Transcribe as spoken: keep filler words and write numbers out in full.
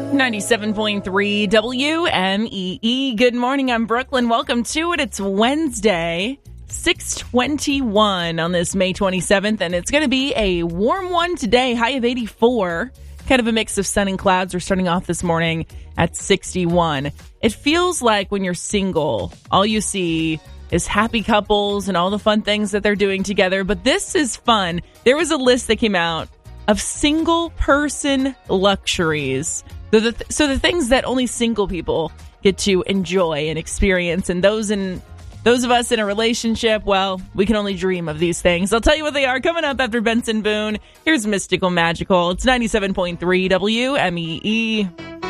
ninety-seven point three W M E E. Good morning. I'm Brooklyn. Welcome to it. It's Wednesday, six twenty-one on this May twenty-seventh, and it's going to be a warm one today. High of eighty-four. Kind of a mix of sun and clouds. We're starting off this morning at sixty-one. It feels like when you're single, all you see is happy couples and all the fun things that they're doing together. But this is fun. There was a list that came out of single person luxuries. So the, th- so the things that only single people get to enjoy and experience. And those in those of us in a relationship, well, we can only dream of these things. I'll tell you what they are coming up after Benson Boone. Here's Mystical Magical. It's ninety-seven point three W M E E.